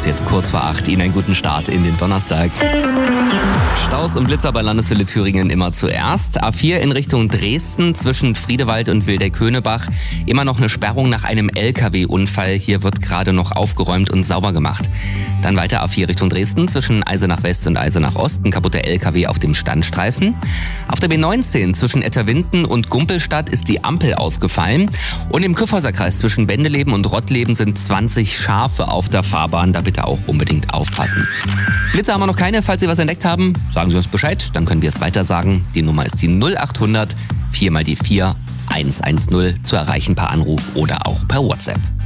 ist jetzt kurz vor 8. Ihnen einen guten Start in den Donnerstag. Staus und Blitzer bei Landeshülle Thüringen immer zuerst. A4 in Richtung Dresden zwischen Friedewald und Wildeck-Höhnebach. Immer noch eine Sperrung nach einem LKW-Unfall. Hier wird gerade noch aufgeräumt und sauber gemacht. Dann weiter A4 Richtung Dresden zwischen Eisenach West und Eisenach Ost. Ein kaputter LKW auf dem Standstreifen. Auf der B19 zwischen Etterwinden und Gumpelstadt ist die Ampel ausgefallen. Und im Kyffhäuserkreis zwischen Bendeleben und Rottleben sind 20 Schafe auf der Fahrbahn. Da bitte auch unbedingt aufpassen. Blitzer haben wir noch keine. Falls Sie was entdeckt haben, sagen Sie uns Bescheid. Dann können wir es weiter sagen. Die Nummer ist die 0800 4 mal die 4 110 zu erreichen per Anruf oder auch per WhatsApp.